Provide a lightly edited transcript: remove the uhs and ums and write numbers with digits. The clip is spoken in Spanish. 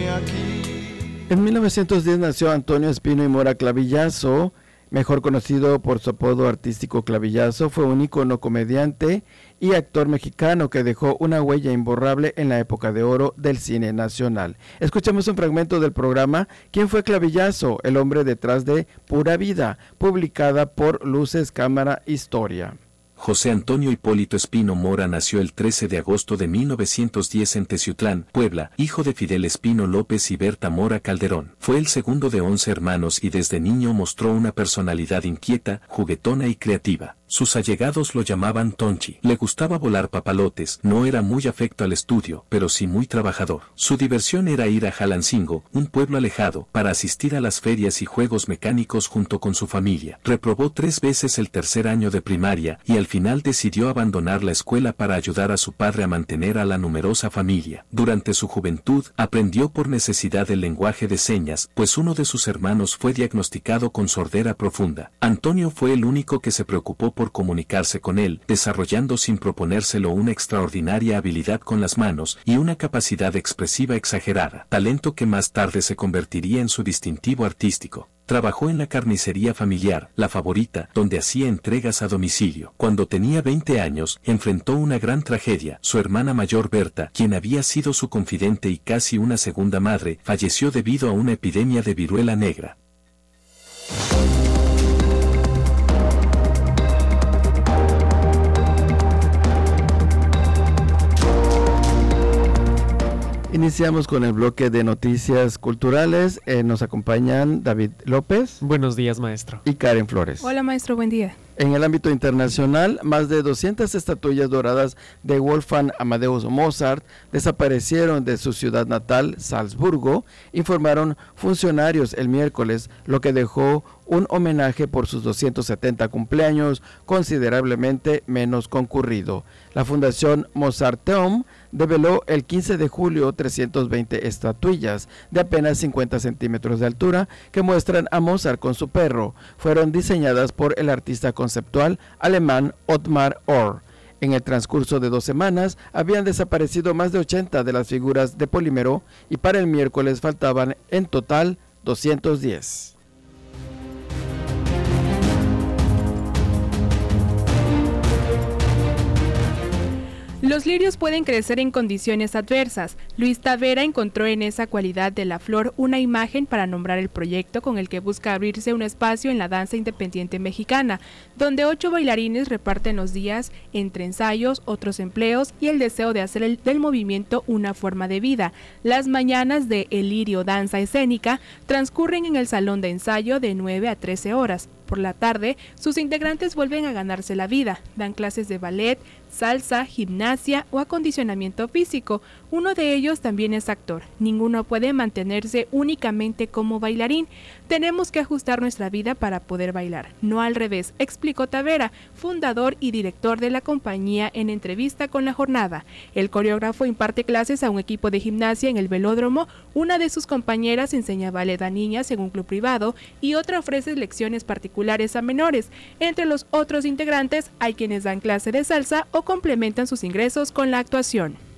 aquí. En 1910 nació Antonio Espino y Mora Clavillazo, mejor conocido por su apodo artístico Clavillazo. Fue un ícono comediante y actor mexicano que dejó una huella imborrable en la época de oro del cine nacional. Escuchemos un fragmento del programa ¿Quién fue Clavillazo? El hombre detrás de Pura Vida, publicada por Luces, Cámara, Historia. José Antonio Hipólito Espino Mora nació el 13 de agosto de 1910 en Teciutlán, Puebla, hijo de Fidel Espino López y Berta Mora Calderón. Fue el segundo de 11 hermanos y desde niño mostró una personalidad inquieta, juguetona y creativa. Sus allegados lo llamaban Tonchi. Le gustaba volar papalotes, no era muy afecto al estudio, pero sí muy trabajador. Su diversión era ir a Jalancingo, un pueblo alejado, para asistir a las ferias y juegos mecánicos junto con su familia. Reprobó 3 veces el tercer año de primaria y al final decidió abandonar la escuela para ayudar a su padre a mantener a la numerosa familia. Durante su juventud, aprendió por necesidad el lenguaje de señas, pues uno de sus hermanos fue diagnosticado con sordera profunda. Antonio fue el único que se preocupó por comunicarse con él, desarrollando sin proponérselo una extraordinaria habilidad con las manos y una capacidad expresiva exagerada, talento que más tarde se convertiría en su distintivo artístico. Trabajó en la carnicería familiar, La Favorita, donde hacía entregas a domicilio. Cuando tenía 20 años, enfrentó una gran tragedia. Su hermana mayor Berta, quien había sido su confidente y casi una segunda madre, falleció debido a una epidemia de viruela negra. Iniciamos con el bloque de noticias culturales. Nos acompañan David López. Buenos días, maestro. Y Karen Flores. Hola, maestro, buen día. En el ámbito internacional, más de 200 estatuillas doradas de Wolfgang Amadeus Mozart desaparecieron de su ciudad natal, Salzburgo, informaron funcionarios el miércoles, lo que dejó un homenaje por sus 270 cumpleaños considerablemente menos concurrido. La Fundación Mozarteum develó el 15 de julio 320 estatuillas de apenas 50 centímetros de altura que muestran a Mozart con su perro. Fueron diseñadas por el artista conceptual alemán Ottmar Ohr. En el transcurso de 2 semanas habían desaparecido más de 80 de las figuras de polímero y para el miércoles faltaban en total 210. Los lirios pueden crecer en condiciones adversas. Luis Tavera encontró en esa cualidad de la flor una imagen para nombrar el proyecto con el que busca abrirse un espacio en la danza independiente mexicana, donde 8 bailarines reparten los días entre ensayos, otros empleos y el deseo de hacer del movimiento una forma de vida. Las mañanas de El Lirio Danza Escénica transcurren en el salón de ensayo de 9 a 13 horas. Por la tarde, sus integrantes vuelven a ganarse la vida, dan clases de ballet, salsa, gimnasia o acondicionamiento físico. Uno de ellos también es actor. Ninguno puede mantenerse únicamente como bailarín. Tenemos que ajustar nuestra vida para poder bailar, no al revés, explicó Tavera, fundador y director de la compañía en entrevista con La Jornada. El coreógrafo imparte clases a un equipo de gimnasia en el velódromo, una de sus compañeras enseña ballet a niñas en un club privado y otra ofrece lecciones particulares a menores. Entre los otros integrantes hay quienes dan clase de salsa o complementan sus ingresos con la actuación.